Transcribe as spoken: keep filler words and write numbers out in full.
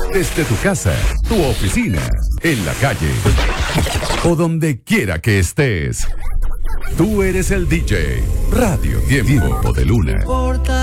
Desde tu casa, tu oficina, en la calle o donde quiera que estés. Tú eres el D J. Radio Tiempo de Luna.